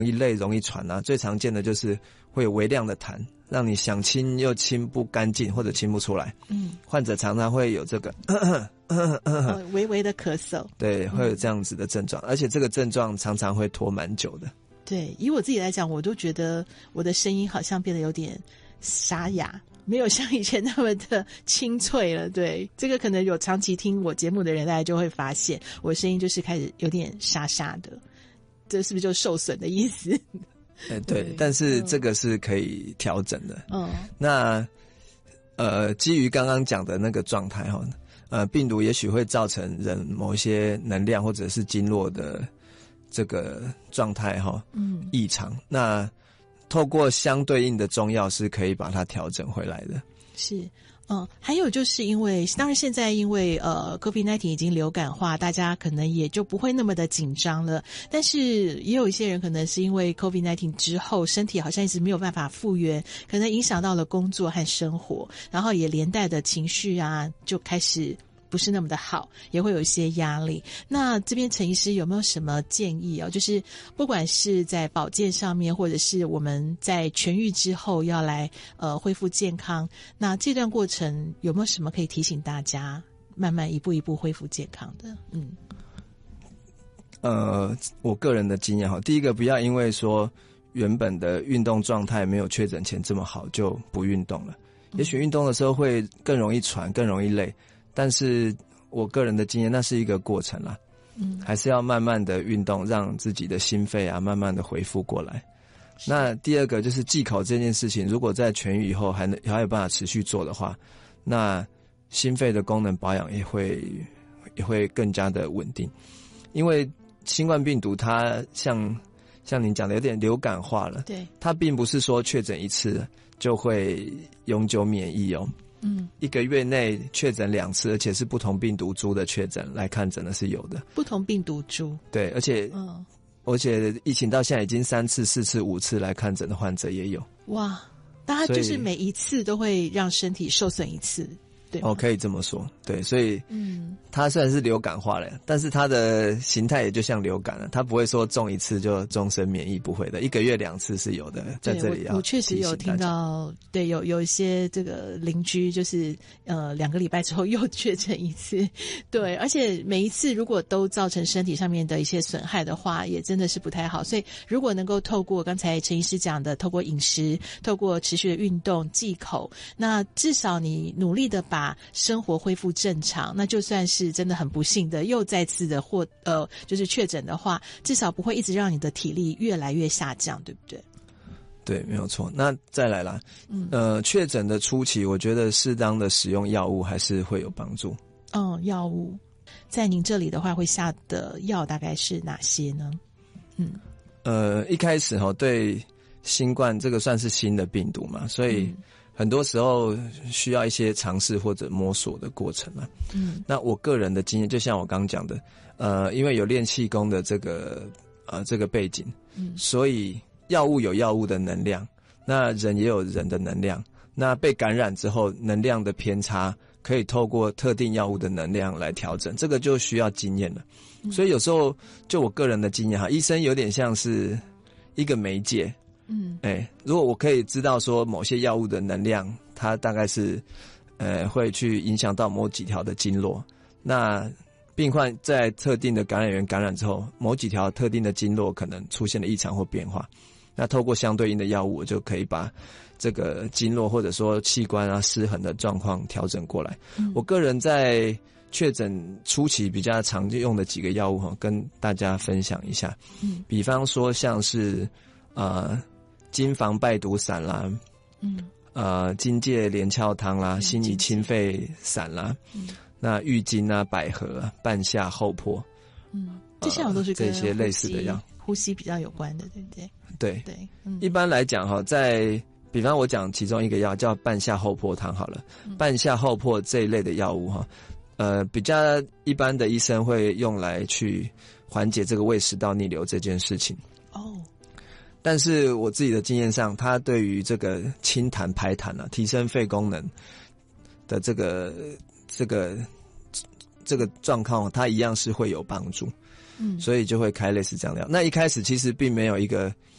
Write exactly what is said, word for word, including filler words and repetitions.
一类容易喘啊，最常见的就是会有微量的痰，让你想清又清不干净或者清不出来。嗯，患者常常会有这个咳咳咳咳哦、微微的咳嗽， 对，会有这样子的症状、嗯、而且这个症状常常会拖蛮久的。 对，以我自己来讲，我都觉得我的声音好像变得有点沙哑，没有像以前那么的清脆了。对，这个可能有长期听我节目的人大家就会发现我的声音就是开始有点沙沙的，这是不是就受损的意思？ 哎、对, 对，但是这个是可以调整的。嗯，那呃，基于刚刚讲的那个状态哈，呃，病毒也许会造成人某一些能量或者是经络的这个状态哈，嗯，异常。那透过相对应的中药是可以把它调整回来的。 是。嗯，还有就是因为，当然现在因为呃 COVID 十九 已经流感化，大家可能也就不会那么的紧张了。但是也有一些人可能是因为 COVID 十九 之后，身体好像一直没有办法复原，可能影响到了工作和生活，然后也连带的情绪啊就开始不是那么的好，也会有一些压力。那这边陈医师有没有什么建议啊？就是不管是在保健上面，或者是我们在痊愈之后要来呃恢复健康，那这段过程有没有什么可以提醒大家慢慢一步一步恢复健康的？嗯， 呃，我个人的经验哈，第一个不要因为说原本的运动状态没有确诊前这么好就不运动了。也许运动的时候会更容易喘，更容易累。但是我个人的经验，那是一个过程啦，嗯，还是要慢慢的运动，让自己的心肺啊慢慢的恢复过来。那第二个就是忌口这件事情，如果在痊愈以后还能还有办法持续做的话，那心肺的功能保养也会也会更加的稳定。因为新冠病毒它像像您讲的有点流感化了， 对， 它并不是说确诊一次就会永久免疫哦。嗯，一个月内确诊两次，而且是不同病毒株的确诊来看诊的是有的。 不同病毒株， 对，而且，嗯，而且疫情到现在已经三次、四次、五次来看诊的患者也有。 哇，大家就是每一次都会让身体受损一次。对哦， 可以这么说，对，所以，嗯，它虽然是流感化了，但是它的形态也就像流感了，它不会说中一次就终身免疫，不会的，一个月两次是有的，在这里要我我确实有听到，对，有有一些这个邻居就是呃两个礼拜之后又确诊一次，对，而且每一次如果都造成身体上面的一些损害的话，也真的是不太好，所以如果能够透过刚才陈医师讲的，透过饮食，透过持续的运动，忌口，那至少你努力的把把生活恢复正常，那就算是真的很不幸的又再次的或呃就是确诊的话，至少不会一直让你的体力越来越下降，对不对？ 对，没有错。那再来啦，嗯、呃，确诊的初期，我觉得适当的使用药物还是会有帮助。 嗯，药物在您这里的话，会下的药大概是哪些呢？嗯， 呃，一开始哈，对新冠这个算是新的病毒嘛，所以、嗯。很多时候需要一些尝试或者摸索的过程啊。嗯，那我个人的经验，就像我刚刚讲的，呃，因为有练气功的这个呃这个背景，嗯，所以药物有药物的能量，那人也有人的能量。那被感染之后，能量的偏差可以透过特定药物的能量来调整，这个就需要经验了。嗯、所以有时候就我个人的经验哈，医生有点像是一个媒介。嗯，哎、欸，如果我可以知道说某些药物的能量，它大概是，呃，会去影响到某几条的经络，那病患在特定的感染源感染之后，某几条特定的经络可能出现了异常或变化，那透过相对应的药物，我就可以把这个经络或者说器官啊失衡的状况调整过来。嗯、我个人在确诊初期比较常用的几个药物哈，跟大家分享一下。嗯，比方说像是呃。金防败毒散啦，嗯，呃，金芥连翘汤啦，辛夷清肺散啦，嗯，那郁金啊、百合啊、半夏厚朴，嗯， 这些都是跟这些类似的药， 呼吸比较有关的，对不对？ 对对，嗯， 一般来讲哈，在比方我讲其中一个药叫半夏厚朴汤好了，嗯、半夏厚朴这一类的药物哈，呃，比较一般的医生会用来去缓解这个胃食道逆流这件事情。哦。但是我自己的经验上，它对于这个清痰排痰啊，提升肺功能的这个这个这个状况，它一样是会有帮助。 嗯，所以就会开类似这样的药。那一开始其实并没有一个